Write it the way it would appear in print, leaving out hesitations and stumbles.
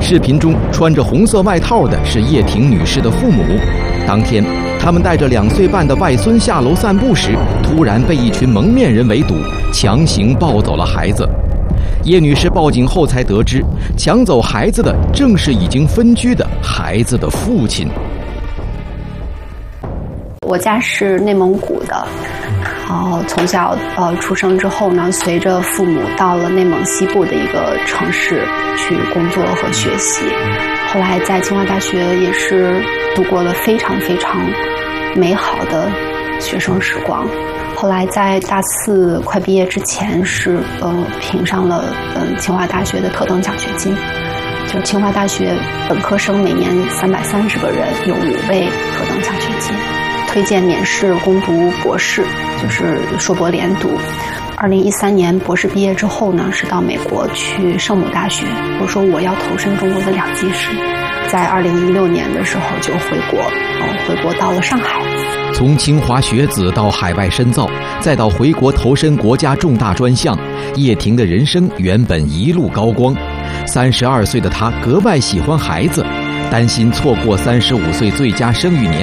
视频中穿着红色外套的是叶婷女士的父母。当天，他们带着2岁半的外孙下楼散步时，突然被一群蒙面人围堵，强行抱走了孩子。叶女士报警后才得知，抢走孩子的正是已经分居的孩子的父亲。 我家是内蒙古的，然后从小出生之后呢，随着父母到了内蒙西部的一个城市去工作和学习，后来在清华大学也是度过了非常非常美好的学生时光。后来在大4快毕业之前是评上了清华大学的特等奖学金，就清华大学本科生每年330个人有5位特等奖学金，推荐免试攻读博士，就是硕博连读。2013年博士毕业之后呢，是到美国去圣母大学，我说我要投身中国的2级师，在2016年的时候就回国到了上海。 从清华学子到海外深造，再到回国投身国家重大专项，叶婷的人生原本一路高光。32岁的她格外喜欢孩子，担心错过35岁最佳生育年